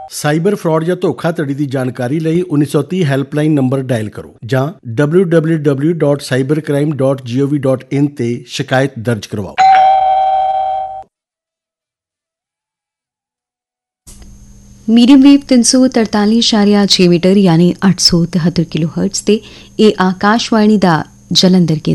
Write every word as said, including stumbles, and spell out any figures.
Cyber fraud ਜਾਂ ਧੋਖਾਧੜੀ ਦੀ ਜਾਣਕਾਰੀ ਲਈ ਉੱਨੀ ਸੌ ਤੀਹ ਹੈਲਪਲਾਈਨ ਨੰਬਰ ਡਾਇਲ ਕਰੋ ਜਾਂ W W W dot cyber crime dot ਜੀ ਓ ਵੀ ਡਾਟ ਇਨ ਤੇ ਸ਼ਿਕਾਇਤ ਦਰਜ ਕਰਵਾਓ। मीडियम वेव तीन सौ तरताली इशारिया छे मीटर यानी अठ सौ तिहत्तर किलो हर्ट्ज ते ए आकाशवाणी दा जलंधर केंद्र